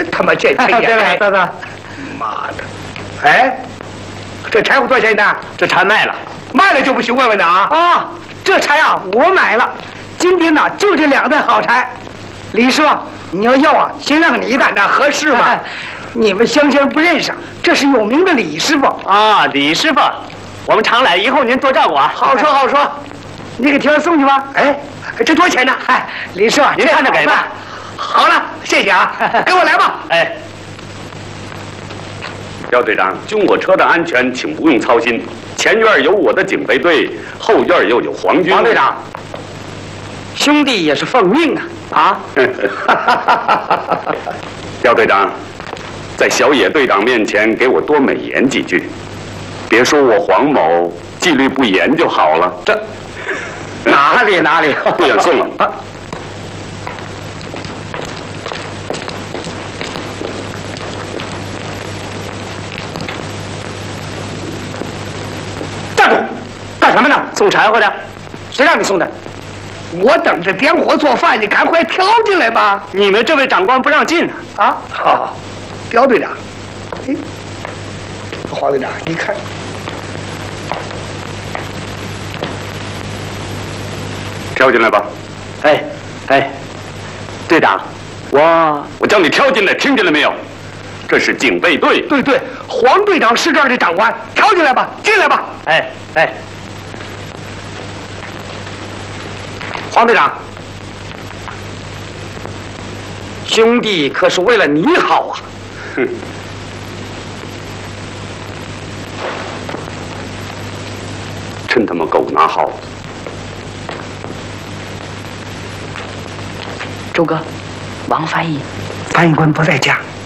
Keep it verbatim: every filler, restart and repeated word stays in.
他妈这这也开！ 大大， 妈的！哎，这柴火多少钱呢？ 这柴卖了， 卖了就不许问问的啊！ 啊，这柴啊，我买了。今天呢，就这两担好柴。李师傅，你要要啊，先让你一担， 那合适吗？ 你们乡亲不认识，这是有名的李师傅啊，李师傅，我们常来，以后您多照顾啊。 好说好说，你给天送去吧。 哎，这多少钱呢？ 哎，李师傅， 您看着给吧。 好了，谢谢啊，跟我来吧。 哎， 廖队长，军火车的安全请不用操心，前院有我的警备队，后院又有皇军。 王队长，兄弟也是奉命啊啊！ 廖队长，在小野队长面前给我多美言几句，别说我黄某纪律不严就好了。 这哪里哪里， 不远送了。啊站住！干什么呢？送柴火的？谁让你送的？ 我等着点火做饭，你赶快跳进来吧！ 你们这位长官不让进啊！好，好，刁队长，哎，黄队长，你看， 跳进来吧。 哎，哎，队长，我我叫你跳进来，听见了没有？这是警备队。 对对，黄队长是这儿的长官，跳进来吧，进来吧。 哎哎， 黄队长，兄弟可是为了你好啊！ 哼，真他妈狗拿好！ 周哥，王翻译， 翻译官不在家。